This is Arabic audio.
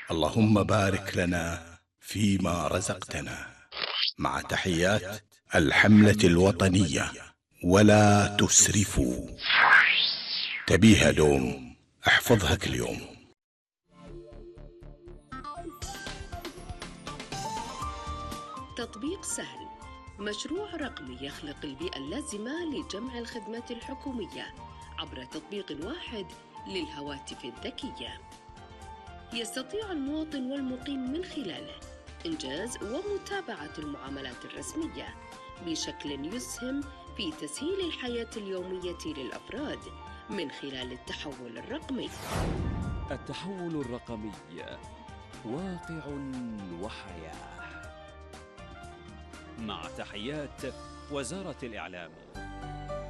اللهم بارك لنا فيما رزقتنا. مع تحيات الحملة الوطنية ولا تسرفوا. تبيها دوم، احفظها كل يوم. تطبيق سهل، مشروع رقمي يخلق البيئة اللازمة لجمع الخدمات الحكومية عبر تطبيق واحد للهواتف الذكية. يستطيع المواطن والمقيم من خلاله إنجاز ومتابعة المعاملات الرسمية بشكل يسهم في تسهيل الحياة اليومية للأفراد من خلال التحول الرقمي. التحول الرقمي واقع وحياة. مع تحيات وزارة الإعلام.